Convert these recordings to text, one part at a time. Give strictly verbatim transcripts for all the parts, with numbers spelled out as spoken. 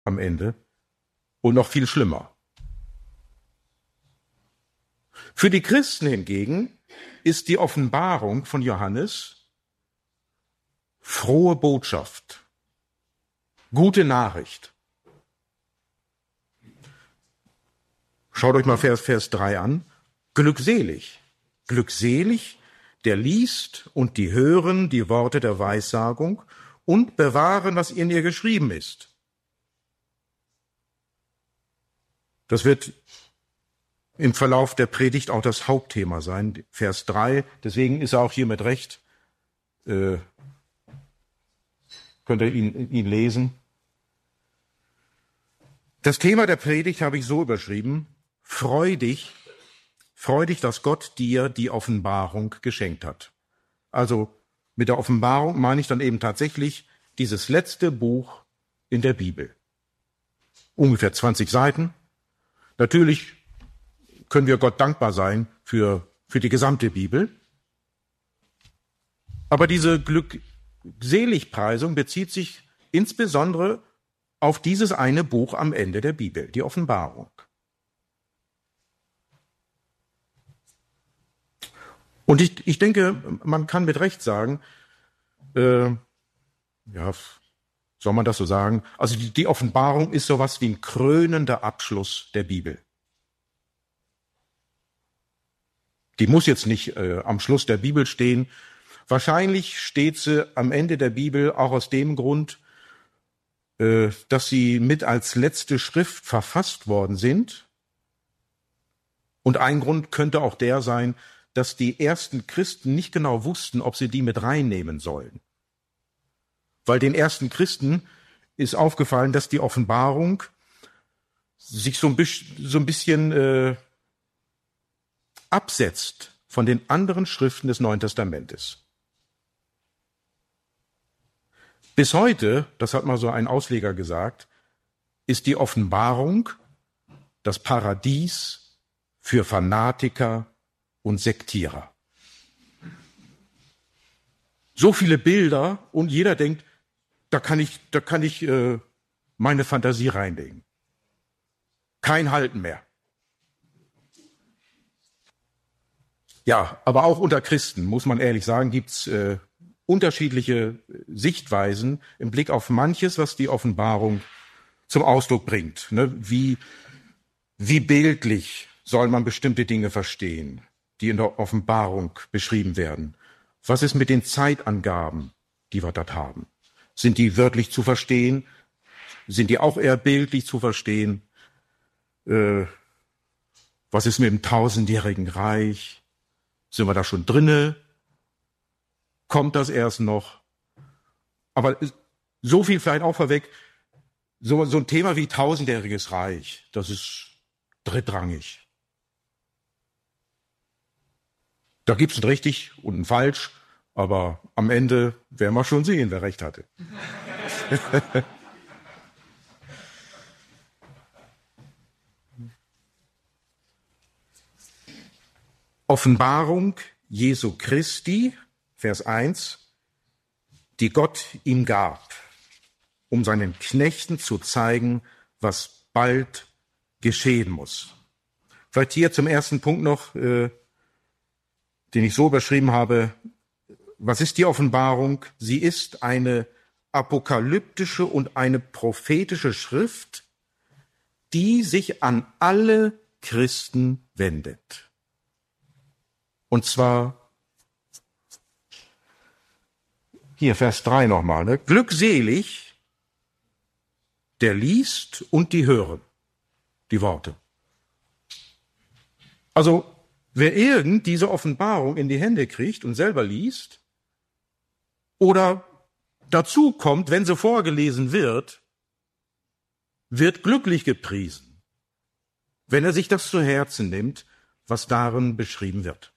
am Ende und noch viel schlimmer. Für die Christen hingegen ist die Offenbarung von Johannes frohe Botschaft, gute Nachricht. Schaut euch mal Vers, Vers drei an. Glückselig, glückselig, der liest und die hören die Worte der Weissagung und bewahren, was in ihr geschrieben ist. Das wird im Verlauf der Predigt auch das Hauptthema sein, Vers drei. Deswegen ist er auch hier mit Recht. Äh, könnt ihr ihn, ihn lesen. Das Thema der Predigt habe ich so überschrieben: Freu dich, freu dich, dass Gott dir die Offenbarung geschenkt hat. Also mit der Offenbarung meine ich dann eben tatsächlich dieses letzte Buch in der Bibel. Ungefähr zwanzig Seiten. Natürlich können wir Gott dankbar sein für, für die gesamte Bibel. Aber diese Glückseligpreisung bezieht sich insbesondere auf dieses eine Buch am Ende der Bibel, die Offenbarung. Und ich, ich denke, man kann mit Recht sagen, äh, ja, soll man das so sagen? Also die, die Offenbarung ist sowas wie ein krönender Abschluss der Bibel. Die muss jetzt nicht äh, am Schluss der Bibel stehen. Wahrscheinlich steht sie am Ende der Bibel auch aus dem Grund, äh, dass sie mit als letzte Schrift verfasst worden sind. Und ein Grund könnte auch der sein, dass die ersten Christen nicht genau wussten, ob sie die mit reinnehmen sollen. Weil den ersten Christen ist aufgefallen, dass die Offenbarung sich so ein bisschen, so ein bisschen äh, absetzt von den anderen Schriften des Neuen Testamentes. Bis heute, das hat mal so ein Ausleger gesagt, ist die Offenbarung das Paradies für Fanatiker und Sektierer. So viele Bilder und jeder denkt, da kann ich, da kann ich äh, meine Fantasie reinlegen. Kein Halten mehr. Ja, aber auch unter Christen, muss man ehrlich sagen, gibt's äh, unterschiedliche Sichtweisen im Blick auf manches, was die Offenbarung zum Ausdruck bringt. Ne? Wie, wie bildlich soll man bestimmte Dinge verstehen, die in der Offenbarung beschrieben werden? Was ist mit den Zeitangaben, die wir dort haben? Sind die wörtlich zu verstehen? Sind die auch eher bildlich zu verstehen? Äh, was ist mit dem tausendjährigen Reich? Sind wir da schon drinne? Kommt das erst noch? Aber so viel vielleicht auch vorweg, so, so ein Thema wie tausendjähriges Reich, das ist drittrangig. Da gibt's ein richtig und ein falsch, aber am Ende werden wir schon sehen, wer recht hatte. Offenbarung Jesu Christi, Vers eins, die Gott ihm gab, um seinen Knechten zu zeigen, was bald geschehen muss. Vielleicht hier zum ersten Punkt noch, äh, den ich so überschrieben habe. Was ist die Offenbarung? Sie ist eine apokalyptische und eine prophetische Schrift, die sich an alle Christen wendet. Und zwar, hier Vers drei nochmal, ne? Glückselig, der liest und die hören, die Worte. Also, wer irgend diese Offenbarung in die Hände kriegt und selber liest oder dazu kommt, wenn sie vorgelesen wird, wird glücklich gepriesen, wenn er sich das zu Herzen nimmt, was darin beschrieben wird.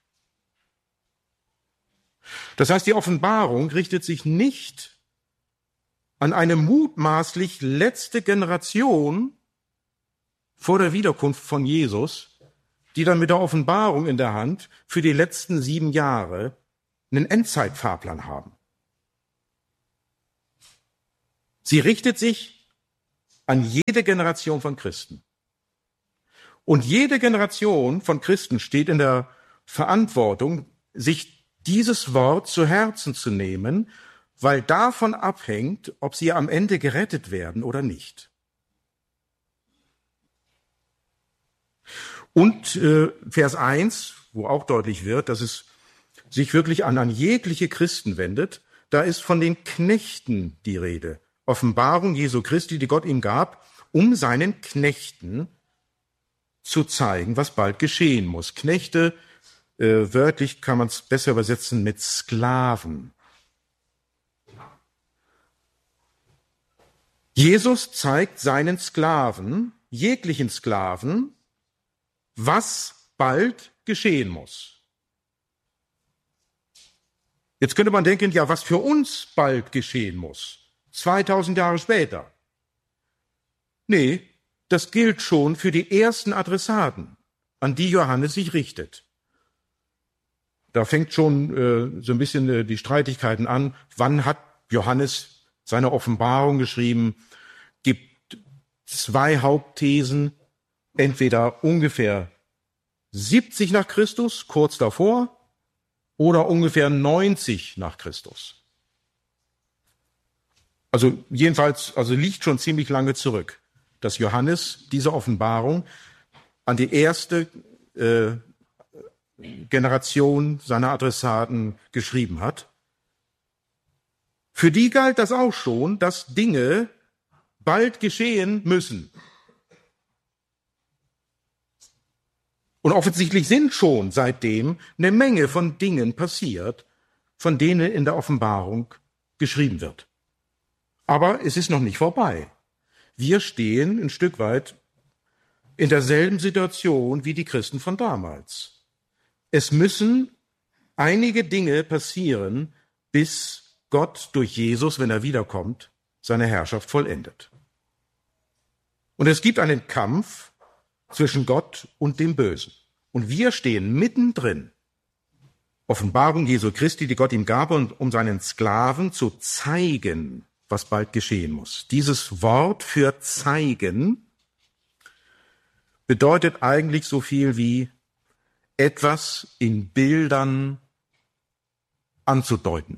Das heißt, die Offenbarung richtet sich nicht an eine mutmaßlich letzte Generation vor der Wiederkunft von Jesus, die dann mit der Offenbarung in der Hand für die letzten sieben Jahre einen Endzeitfahrplan haben. Sie richtet sich an jede Generation von Christen. Und jede Generation von Christen steht in der Verantwortung, sich dieses Wort zu Herzen zu nehmen, weil davon abhängt, ob sie am Ende gerettet werden oder nicht. Und äh, Vers eins, wo auch deutlich wird, dass es sich wirklich an, an jegliche Christen wendet, da ist von den Knechten die Rede. Offenbarung Jesu Christi, die Gott ihm gab, um seinen Knechten zu zeigen, was bald geschehen muss. Knechte, äh, wörtlich kann man es besser übersetzen mit Sklaven. Jesus zeigt seinen Sklaven, jeglichen Sklaven, was bald geschehen muss. Jetzt könnte man denken, ja, was für uns bald geschehen muss, zweitausend Jahre später. Nee, das gilt schon für die ersten Adressaten, an die Johannes sich richtet. Da fängt schon äh, so ein bisschen äh, die Streitigkeiten an. Wann hat Johannes seine Offenbarung geschrieben? Gibt zwei Hauptthesen, entweder ungefähr siebzig nach Christus, kurz davor, oder ungefähr neunzig nach Christus. Also jedenfalls, also liegt schon ziemlich lange zurück, dass Johannes diese Offenbarung an die erste äh, Generation seiner Adressaten geschrieben hat. Für die galt das auch schon, dass Dinge bald geschehen müssen. Und offensichtlich sind schon seitdem eine Menge von Dingen passiert, von denen in der Offenbarung geschrieben wird. Aber es ist noch nicht vorbei. Wir stehen ein Stück weit in derselben Situation wie die Christen von damals. Es müssen einige Dinge passieren, bis Gott durch Jesus, wenn er wiederkommt, seine Herrschaft vollendet. Und es gibt einen Kampf zwischen Gott und dem Bösen. Und wir stehen mittendrin. Offenbarung Jesu Christi, die Gott ihm gab, um seinen Sklaven zu zeigen, was bald geschehen muss. Dieses Wort für zeigen bedeutet eigentlich so viel wie etwas in Bildern anzudeuten.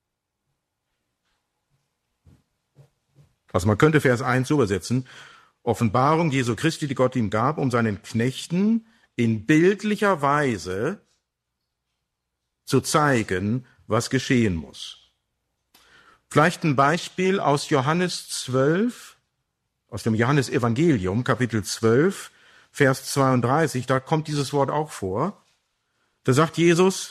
Also man könnte Vers eins so übersetzen: Offenbarung Jesu Christi, die Gott ihm gab, um seinen Knechten in bildlicher Weise zu zeigen, was geschehen muss. Vielleicht ein Beispiel aus Johannes zwölf, aus dem Johannesevangelium, Kapitel zwölf, Vers zweiunddreißig, da kommt dieses Wort auch vor. Da sagt Jesus: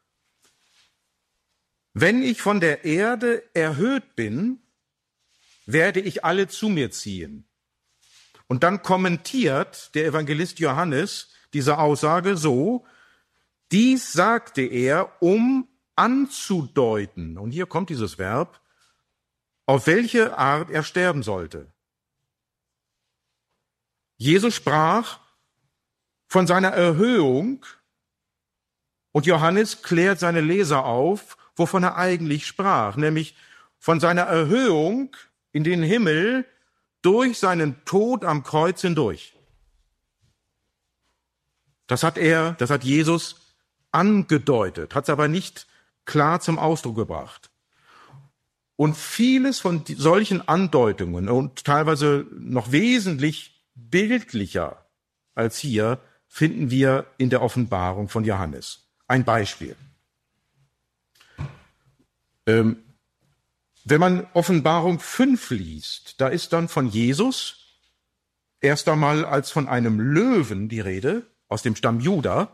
Wenn ich von der Erde erhöht bin, werde ich alle zu mir ziehen. Und dann kommentiert der Evangelist Johannes diese Aussage so: Dies sagte er, um anzudeuten, und hier kommt dieses Verb, auf welche Art er sterben sollte. Jesus sprach von seiner Erhöhung und Johannes klärt seine Leser auf, wovon er eigentlich sprach, nämlich von seiner Erhöhung in den Himmel durch seinen Tod am Kreuz hindurch. Das hat er, das hat Jesus angedeutet, hat es aber nicht klar zum Ausdruck gebracht. Und vieles von solchen Andeutungen und teilweise noch wesentlich bildlicher als hier finden wir in der Offenbarung von Johannes. Ein Beispiel. Ähm, wenn man Offenbarung fünf liest, da ist dann von Jesus erst einmal als von einem Löwen die Rede aus dem Stamm Juda.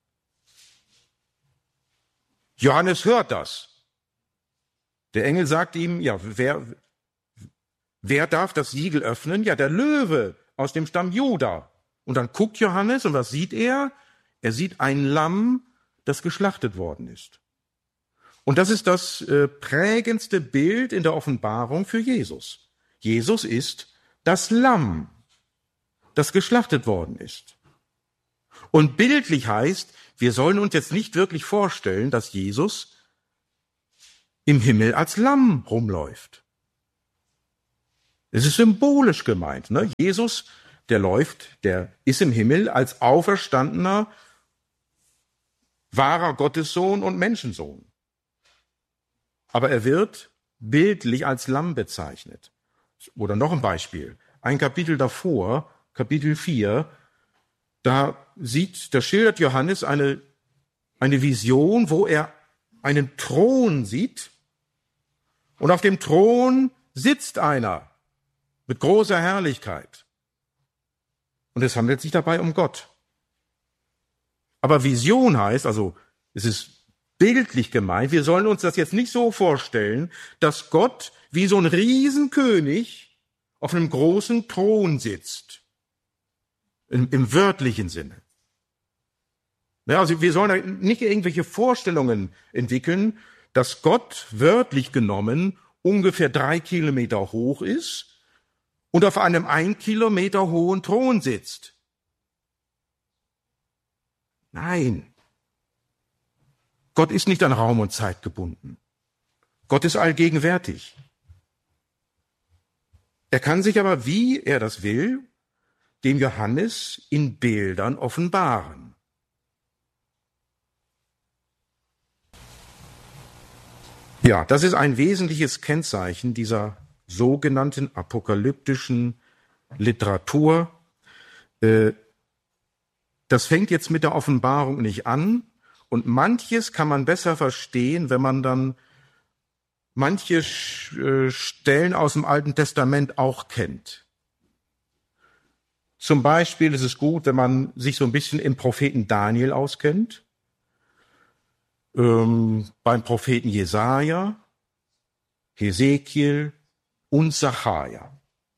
Johannes hört das. Der Engel sagt ihm, ja, wer, wer darf das Siegel öffnen? Ja, der Löwe aus dem Stamm Juda. Und dann guckt Johannes und was sieht er? Er sieht ein Lamm, das geschlachtet worden ist. Und das ist das äh, prägendste Bild in der Offenbarung für Jesus. Jesus ist das Lamm, das geschlachtet worden ist. Und bildlich heißt, wir sollen uns jetzt nicht wirklich vorstellen, dass Jesus im Himmel als Lamm rumläuft. Es ist symbolisch gemeint. Ne? Jesus, der läuft, der ist im Himmel als auferstandener, wahrer Gottessohn und Menschensohn. Aber er wird bildlich als Lamm bezeichnet. Oder noch ein Beispiel. Ein Kapitel davor, Kapitel vier, da sieht, da schildert Johannes eine, eine Vision, wo er einen Thron sieht und auf dem Thron sitzt einer mit großer Herrlichkeit. Und es handelt sich dabei um Gott. Aber Vision heißt, also es ist bildlich gemeint, wir sollen uns das jetzt nicht so vorstellen, dass Gott wie so ein Riesenkönig auf einem großen Thron sitzt. Im, im wörtlichen Sinne. Ja, also wir sollen da nicht irgendwelche Vorstellungen entwickeln, dass Gott wörtlich genommen ungefähr drei Kilometer hoch ist und auf einem ein Kilometer hohen Thron sitzt. Nein. Gott ist nicht an Raum und Zeit gebunden. Gott ist allgegenwärtig. Er kann sich aber, wie er das will, dem Johannes in Bildern offenbaren. Ja, das ist ein wesentliches Kennzeichen dieser sogenannten apokalyptischen Literatur. Das fängt jetzt mit der Offenbarung nicht an und manches kann man besser verstehen, wenn man dann manche Stellen aus dem Alten Testament auch kennt. Zum Beispiel ist es gut, wenn man sich so ein bisschen im Propheten Daniel auskennt, ähm, beim Propheten Jesaja, Hesekiel und Sacharja.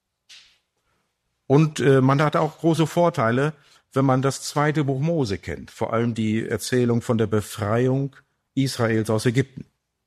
Und äh, man hat auch große Vorteile, wenn man das zweite Buch Mose kennt, vor allem die Erzählung von der Befreiung Israels aus Ägypten.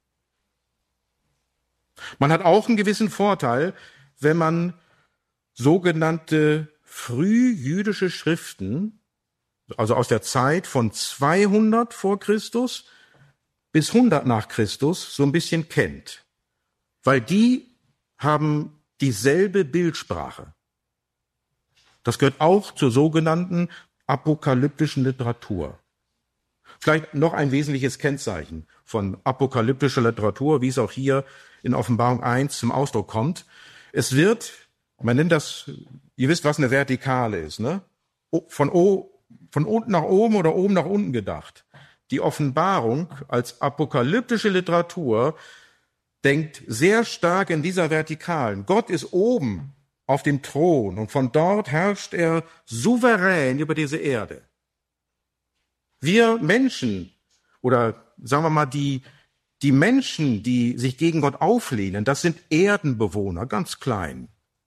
Man hat auch einen gewissen Vorteil, wenn man sogenannte frühjüdische Schriften, also aus der Zeit von zweihundert vor Christus bis hundert nach Christus, so ein bisschen kennt. Weil die haben dieselbe Bildsprache. Das gehört auch zur sogenannten apokalyptischen Literatur. Vielleicht noch ein wesentliches Kennzeichen von apokalyptischer Literatur, wie es auch hier in Offenbarung eins zum Ausdruck kommt. Es wird, man nennt das, ihr wisst, was eine Vertikale ist, ne? Von, o, von unten nach oben oder oben nach unten gedacht. Die Offenbarung als apokalyptische Literatur denkt sehr stark in dieser Vertikalen. Gott ist oben auf dem Thron und von dort herrscht er souverän über diese Erde. Wir Menschen oder sagen wir mal die, die Menschen, die sich gegen Gott auflehnen, das sind Erdenbewohner, ganz klein.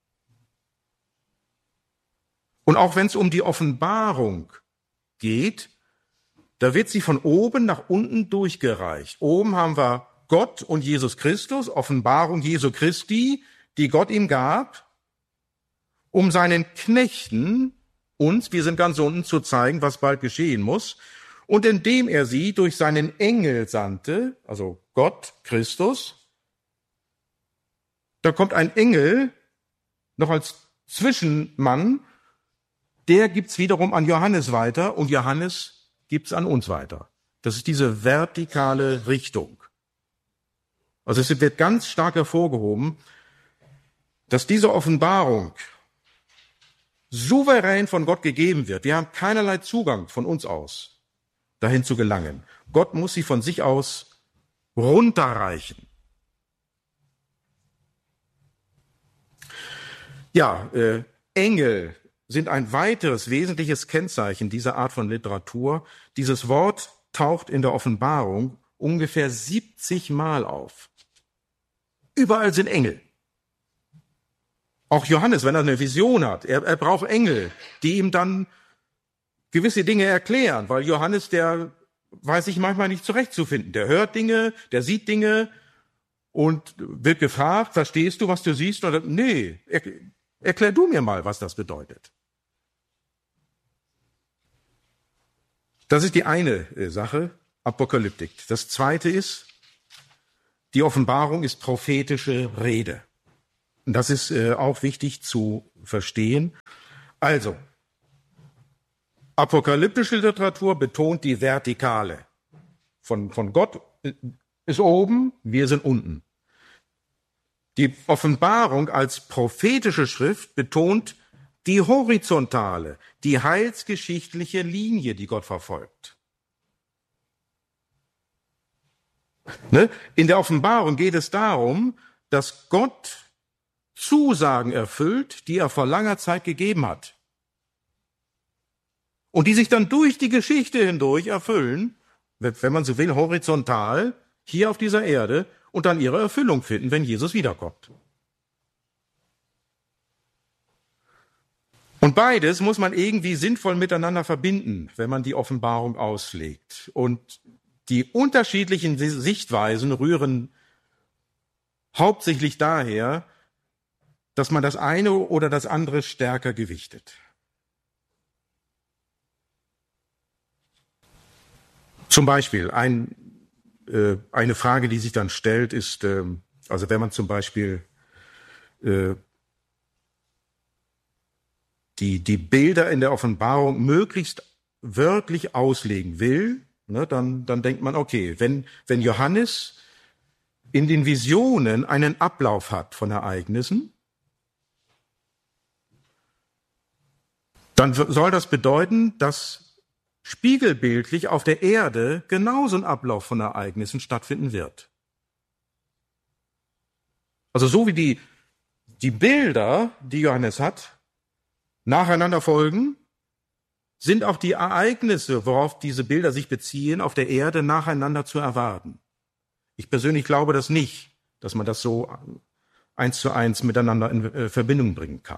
Und auch wenn es um die Offenbarung geht, da wird sie von oben nach unten durchgereicht. Oben haben wir Gott und Jesus Christus, Offenbarung Jesu Christi, die Gott ihm gab, um seinen Knechten, uns, wir sind ganz unten, zu zeigen, was bald geschehen muss. Und indem er sie durch seinen Engel sandte, also Gott, Christus, da kommt ein Engel noch als Zwischenmann, der gibt's wiederum an Johannes weiter und Johannes gibt's an uns weiter. Das ist diese vertikale Richtung. Also es wird ganz stark hervorgehoben, dass diese Offenbarung souverän von Gott gegeben wird. Wir haben keinerlei Zugang von uns aus, dahin zu gelangen. Gott muss sie von sich aus runterreichen. Ja, äh, Engel sind ein weiteres wesentliches Kennzeichen dieser Art von Literatur. Dieses Wort taucht in der Offenbarung ungefähr siebzig Mal auf. Überall sind Engel. Auch Johannes, wenn er eine Vision hat, er, er braucht Engel, die ihm dann gewisse Dinge erklären, weil Johannes, der weiß sich manchmal nicht zurechtzufinden. Der hört Dinge, der sieht Dinge und wird gefragt, verstehst du, was du siehst? Oder nee, er, erklär du mir mal, was das bedeutet. Das ist die eine Sache, Apokalyptik. Das zweite ist, die Offenbarung ist prophetische Rede. Und das ist äh, auch wichtig zu verstehen. Also, apokalyptische Literatur betont die Vertikale. Von, von Gott ist oben, wir sind unten. Die Offenbarung als prophetische Schrift betont die horizontale, die heilsgeschichtliche Linie, die Gott verfolgt. Ne? In der Offenbarung geht es darum, dass Gott Zusagen erfüllt, die er vor langer Zeit gegeben hat. Und die sich dann durch die Geschichte hindurch erfüllen, wenn man so will, horizontal, hier auf dieser Erde, und dann ihre Erfüllung finden, wenn Jesus wiederkommt. Und beides muss man irgendwie sinnvoll miteinander verbinden, wenn man die Offenbarung auslegt. Und die unterschiedlichen Sichtweisen rühren hauptsächlich daher, dass man das eine oder das andere stärker gewichtet. Zum Beispiel ein, äh, eine Frage, die sich dann stellt, ist, äh, also wenn man zum Beispiel äh, die, die Bilder in der Offenbarung möglichst wörtlich auslegen will, ne, dann, dann denkt man, okay, wenn, wenn Johannes in den Visionen einen Ablauf hat von Ereignissen, dann soll das bedeuten, dass spiegelbildlich auf der Erde genauso ein Ablauf von Ereignissen stattfinden wird. Also so wie die, die Bilder, die Johannes hat, nacheinander folgen, sind auch die Ereignisse, worauf diese Bilder sich beziehen, auf der Erde nacheinander zu erwarten. Ich persönlich glaube das nicht, dass man das so eins zu eins miteinander in Verbindung bringen kann.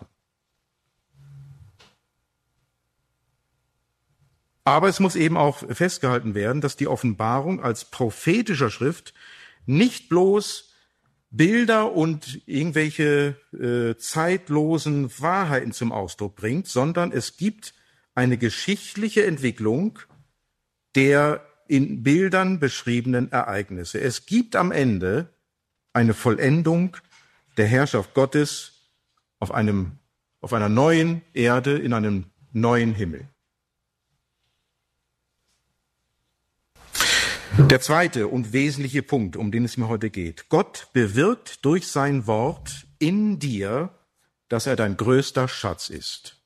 Aber es muss eben auch festgehalten werden, dass die Offenbarung als prophetischer Schrift nicht bloß Bilder und irgendwelche äh, zeitlosen Wahrheiten zum Ausdruck bringt, sondern es gibt eine geschichtliche Entwicklung der in Bildern beschriebenen Ereignisse. Es gibt am Ende eine Vollendung der Herrschaft Gottes auf einem, auf einer neuen Erde, in einem neuen Himmel. Der zweite und wesentliche Punkt, um den es mir heute geht. Gott bewirkt durch sein Wort in dir, dass er dein größter Schatz ist.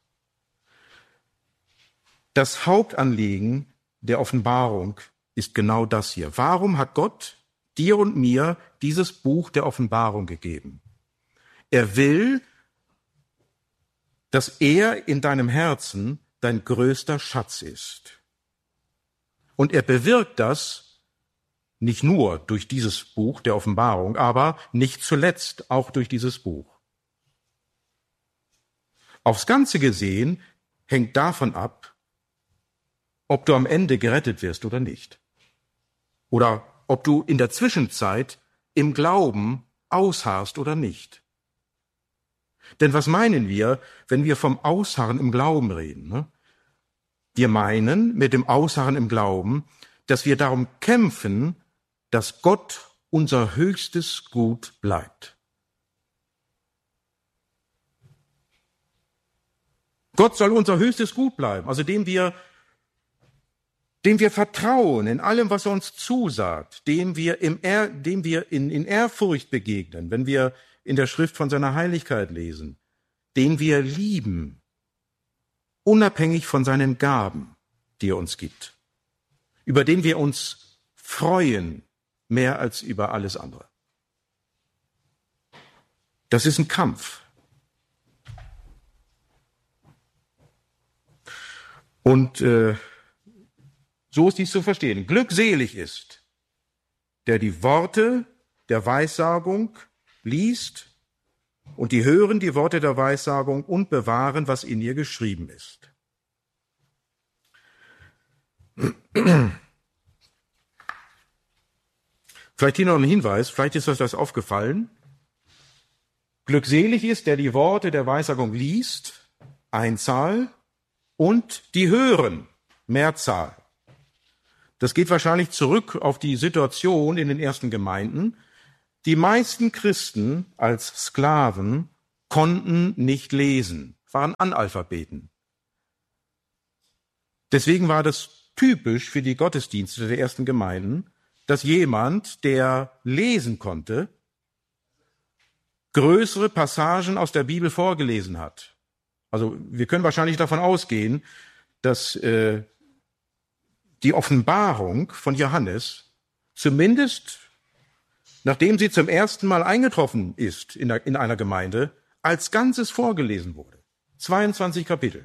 Das Hauptanliegen der Offenbarung ist genau das hier. Warum hat Gott dir und mir dieses Buch der Offenbarung gegeben? Er will, dass er in deinem Herzen dein größter Schatz ist. Und er bewirkt das nicht nur durch dieses Buch der Offenbarung, aber nicht zuletzt auch durch dieses Buch. Aufs Ganze gesehen hängt davon ab, ob du am Ende gerettet wirst oder nicht. Oder ob du in der Zwischenzeit im Glauben ausharrst oder nicht. Denn was meinen wir, wenn wir vom Ausharren im Glauben reden? Ne? Wir meinen mit dem Ausharren im Glauben, dass wir darum kämpfen, dass Gott unser höchstes Gut bleibt. Gott soll unser höchstes Gut bleiben, also dem wir, dem wir vertrauen in allem, was er uns zusagt, dem wir, im er, dem wir in, in Ehrfurcht begegnen, wenn wir in der Schrift von seiner Heiligkeit lesen, den wir lieben, unabhängig von seinen Gaben, die er uns gibt, über den wir uns freuen, mehr als über alles andere. Das ist ein Kampf. Und äh, so ist dies zu verstehen. Glückselig ist, der die Worte der Weissagung liest, und die hören die Worte der Weissagung und bewahren, was in ihr geschrieben ist. Vielleicht hier noch ein Hinweis, vielleicht ist euch das aufgefallen. Glückselig ist, der die Worte der Weissagung liest, Einzahl, und die hören, Mehrzahl. Das geht wahrscheinlich zurück auf die Situation in den ersten Gemeinden. Die meisten Christen als Sklaven konnten nicht lesen, waren Analphabeten. Deswegen war das typisch für die Gottesdienste der ersten Gemeinden, dass jemand, der lesen konnte, größere Passagen aus der Bibel vorgelesen hat. Also wir können wahrscheinlich davon ausgehen, dass äh, die Offenbarung von Johannes zumindest, nachdem sie zum ersten Mal eingetroffen ist in, der, in einer Gemeinde, als Ganzes vorgelesen wurde. zweiundzwanzig Kapitel.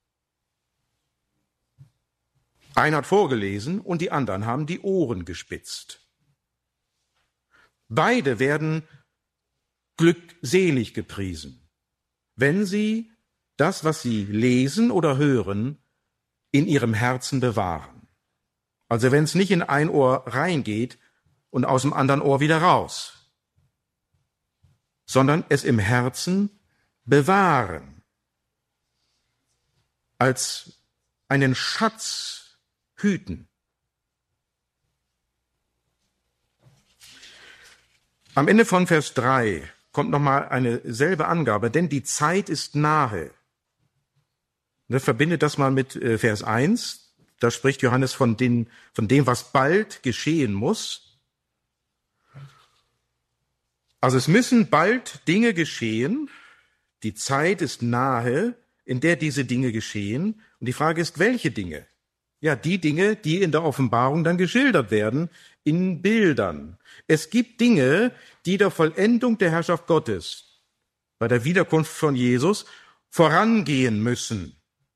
Einer hat vorgelesen und die anderen haben die Ohren gespitzt. Beide werden glückselig gepriesen, wenn sie das, was sie lesen oder hören, in ihrem Herzen bewahren. Also wenn es nicht in ein Ohr reingeht und aus dem anderen Ohr wieder raus, sondern es im Herzen bewahren, als einen Schatz hüten. Am Ende von Vers drei kommt nochmal eine selbe Angabe, denn die Zeit ist nahe. Ne, verbindet das mal mit äh, Vers eins. Da spricht Johannes von, den, von dem, was bald geschehen muss. Also es müssen bald Dinge geschehen. Die Zeit ist nahe, in der diese Dinge geschehen. Und die Frage ist, welche Dinge? Ja, die Dinge, die in der Offenbarung dann geschildert werden, in Bildern. Es gibt Dinge, die der Vollendung der Herrschaft Gottes, bei der Wiederkunft von Jesus, vorangehen müssen.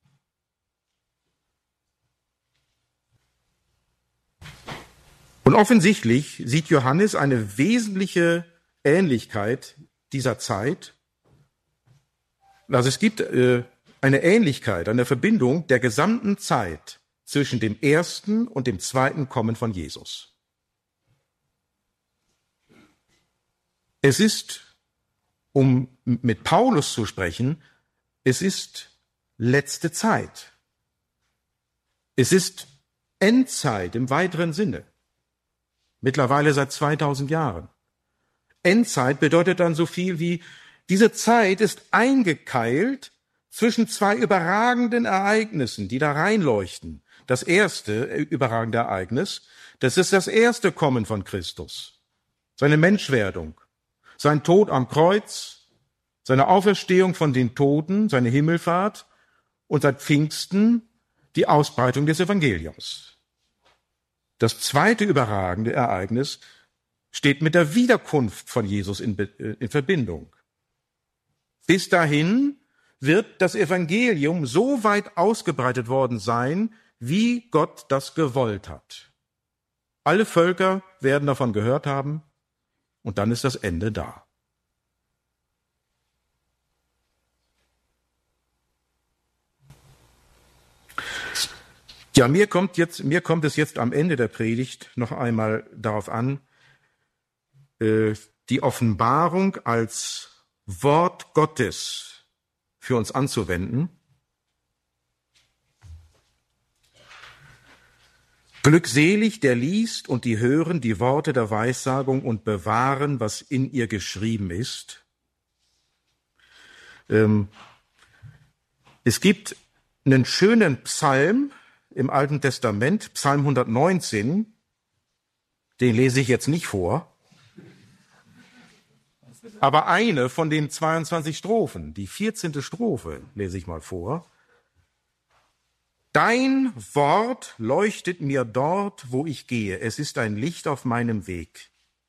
Und offensichtlich sieht Johannes eine wesentliche Ähnlichkeit dieser Zeit. Also es gibt äh, eine Ähnlichkeit, eine Verbindung der gesamten Zeit zwischen dem ersten und dem zweiten Kommen von Jesus. Es ist, um mit Paulus zu sprechen, es ist letzte Zeit. Es ist Endzeit im weiteren Sinne. Mittlerweile seit zweitausend Jahren. Endzeit bedeutet dann so viel wie, diese Zeit ist eingekeilt zwischen zwei überragenden Ereignissen, die da reinleuchten. Das erste überragende Ereignis, das ist das erste Kommen von Christus. Seine Menschwerdung, sein Tod am Kreuz, seine Auferstehung von den Toten, seine Himmelfahrt und seit Pfingsten die Ausbreitung des Evangeliums. Das zweite überragende Ereignis steht mit der Wiederkunft von Jesus in, in Verbindung. Bis dahin wird das Evangelium so weit ausgebreitet worden sein, wie Gott das gewollt hat. Alle Völker werden davon gehört haben und dann ist das Ende da. Ja, mir kommt jetzt, mir kommt es jetzt am Ende der Predigt noch einmal darauf an, äh, die Offenbarung als Wort Gottes für uns anzuwenden. Glückselig, der liest und die hören die Worte der Weissagung und bewahren, was in ihr geschrieben ist. Ähm, es gibt einen schönen Psalm im Alten Testament, Psalm hundertneunzehn, den lese ich jetzt nicht vor, aber eine von den zweiundzwanzig Strophen, die vierzehnte Strophe, lese ich mal vor. Dein Wort leuchtet mir dort, wo ich gehe. Es ist ein Licht auf meinem Weg.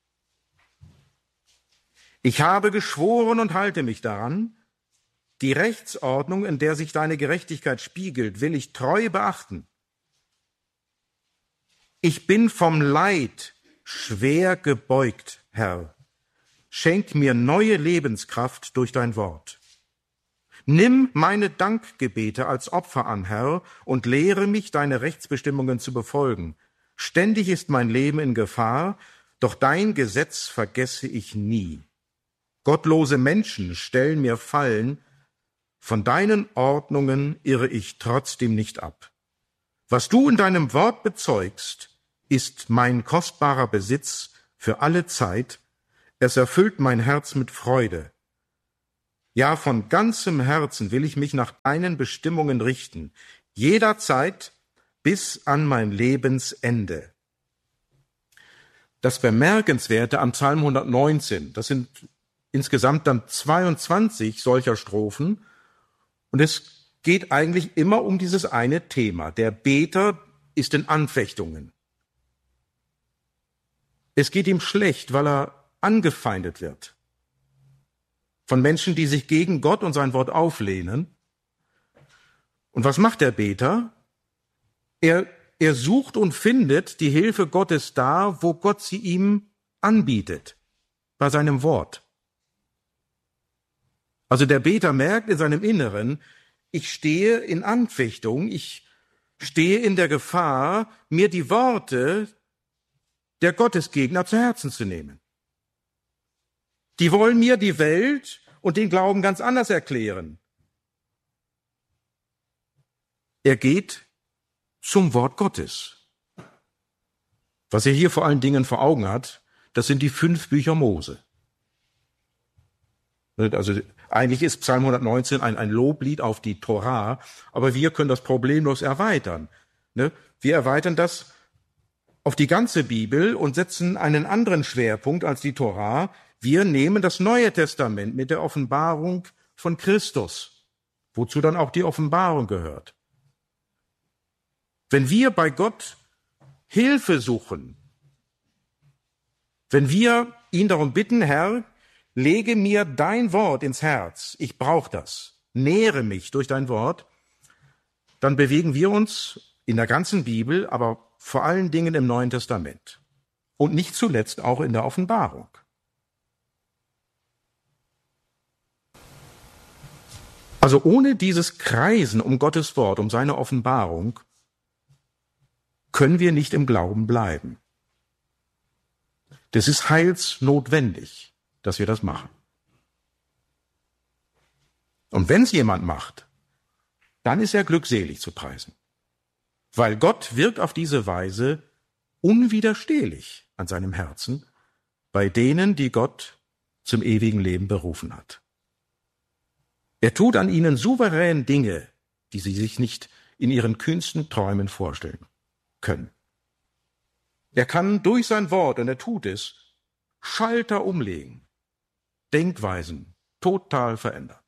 Ich habe geschworen und halte mich daran. Die Rechtsordnung, in der sich deine Gerechtigkeit spiegelt, will ich treu beachten. Ich bin vom Leid schwer gebeugt, Herr. Schenk mir neue Lebenskraft durch dein Wort. Nimm meine Dankgebete als Opfer an, Herr, und lehre mich, deine Rechtsbestimmungen zu befolgen. Ständig ist mein Leben in Gefahr, doch dein Gesetz vergesse ich nie. Gottlose Menschen stellen mir Fallen, von deinen Ordnungen irre ich trotzdem nicht ab. Was du in deinem Wort bezeugst, ist mein kostbarer Besitz für alle Zeit. Es erfüllt mein Herz mit Freude. Ja, von ganzem Herzen will ich mich nach deinen Bestimmungen richten, jederzeit bis an mein Lebensende. Das Bemerkenswerte am Psalm hundertneunzehn, das sind insgesamt dann zweiundzwanzig solcher Strophen, und es geht eigentlich immer um dieses eine Thema. Der Beter ist in Anfechtungen. Es geht ihm schlecht, weil er angefeindet wird von Menschen, die sich gegen Gott und sein Wort auflehnen. Und was macht der Beter? Er, er sucht und findet die Hilfe Gottes da, wo Gott sie ihm anbietet, bei seinem Wort. Also der Beter merkt in seinem Inneren, ich stehe in Anfechtung, ich stehe in der Gefahr, mir die Worte der Gottesgegner zu Herzen zu nehmen. Die wollen mir die Welt und den Glauben ganz anders erklären. Er geht zum Wort Gottes. Was er hier vor allen Dingen vor Augen hat, das sind die fünf Bücher Mose. Also eigentlich ist Psalm hundertneunzehn ein, ein Loblied auf die Torah, aber wir können das problemlos erweitern. Wir erweitern das auf die ganze Bibel und setzen einen anderen Schwerpunkt als die Torah. Wir nehmen das Neue Testament mit der Offenbarung von Christus, wozu dann auch die Offenbarung gehört. Wenn wir bei Gott Hilfe suchen, wenn wir ihn darum bitten, Herr, lege mir dein Wort ins Herz, ich brauche das, nähre mich durch dein Wort, dann bewegen wir uns in der ganzen Bibel, aber vor allen Dingen im Neuen Testament und nicht zuletzt auch in der Offenbarung. Also ohne dieses Kreisen um Gottes Wort, um seine Offenbarung, können wir nicht im Glauben bleiben. Das ist heilsnotwendig, dass wir das machen. Und wenn es jemand macht, dann ist er glückselig zu preisen. Weil Gott wirkt auf diese Weise unwiderstehlich an seinem Herzen bei denen, die Gott zum ewigen Leben berufen hat. Er tut an ihnen souverän Dinge, die sie sich nicht in ihren kühnsten Träumen vorstellen können. Er kann durch sein Wort, und er tut es, Schalter umlegen, Denkweisen total verändern.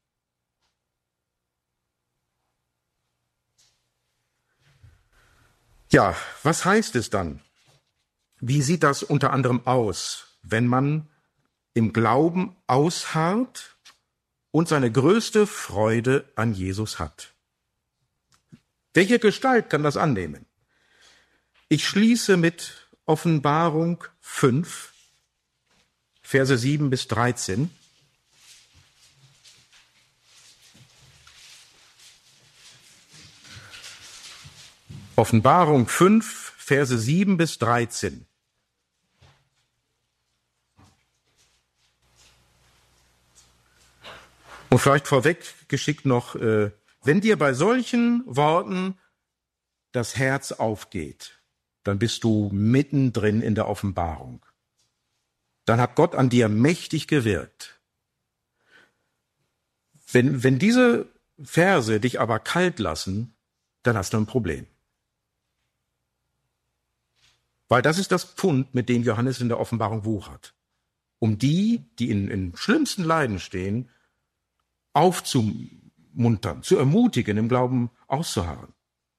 Ja, was heißt es dann? Wie sieht das unter anderem aus, wenn man im Glauben ausharrt und seine größte Freude an Jesus hat? Welche Gestalt kann das annehmen? Ich schließe mit Offenbarung fünf, Verse sieben bis dreizehn. Offenbarung fünf, Verse sieben bis dreizehn. Und vielleicht vorweg geschickt noch, äh, wenn dir bei solchen Worten das Herz aufgeht, dann bist du mittendrin in der Offenbarung. Dann hat Gott an dir mächtig gewirkt. Wenn, wenn diese Verse dich aber kalt lassen, dann hast du ein Problem. Weil das ist das Pfund, mit dem Johannes in der Offenbarung wuchert. Um die, die in, in schlimmsten Leiden stehen, aufzumuntern, zu ermutigen, im Glauben auszuharren.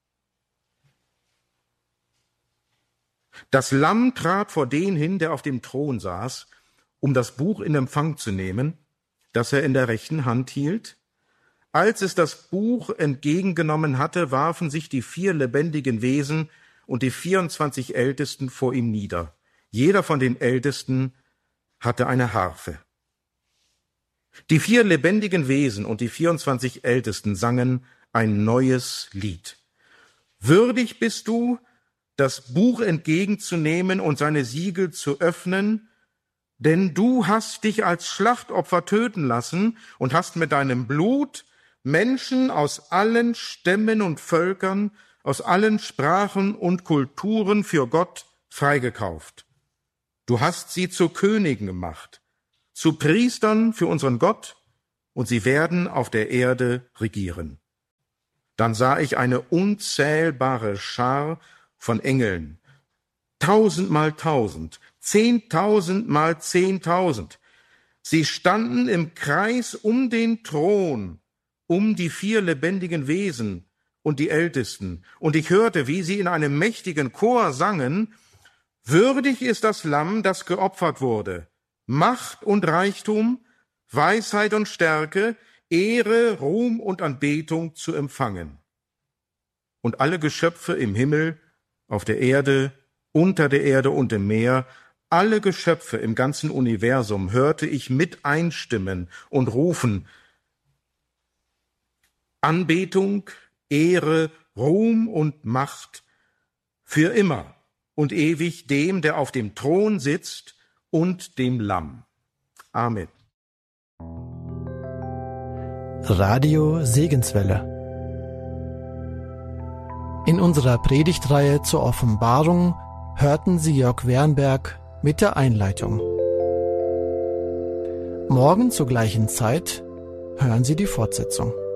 Das Lamm trat vor den hin, der auf dem Thron saß, um das Buch in Empfang zu nehmen, das er in der rechten Hand hielt. Als es das Buch entgegengenommen hatte, warfen sich die vier lebendigen Wesen und die vierundzwanzig Ältesten vor ihm nieder. Jeder von den Ältesten hatte eine Harfe. Die vier lebendigen Wesen und die vierundzwanzig Ältesten sangen ein neues Lied. Würdig bist du, das Buch entgegenzunehmen und seine Siegel zu öffnen, denn du hast dich als Schlachtopfer töten lassen und hast mit deinem Blut Menschen aus allen Stämmen und Völkern, aus allen Sprachen und Kulturen für Gott freigekauft. Du hast sie zu Königen gemacht, zu Priestern für unseren Gott, und sie werden auf der Erde regieren. Dann sah ich eine unzählbare Schar von Engeln, tausend mal tausend, zehntausend mal zehntausend. Sie standen im Kreis um den Thron, um die vier lebendigen Wesen und die Ältesten. Und ich hörte, wie sie in einem mächtigen Chor sangen: Würdig ist das Lamm, das geopfert wurde, Macht und Reichtum, Weisheit und Stärke, Ehre, Ruhm und Anbetung zu empfangen. Und alle Geschöpfe im Himmel, auf der Erde, unter der Erde und im Meer, alle Geschöpfe im ganzen Universum hörte ich mit einstimmen und rufen: Anbetung, Ehre, Ruhm und Macht für immer und ewig dem, der auf dem Thron sitzt, und dem Lamm. Amen. Radio Segenswelle. In unserer Predigtreihe zur Offenbarung hörten Sie Jörg Wernberg mit der Einleitung. Morgen zur gleichen Zeit hören Sie die Fortsetzung.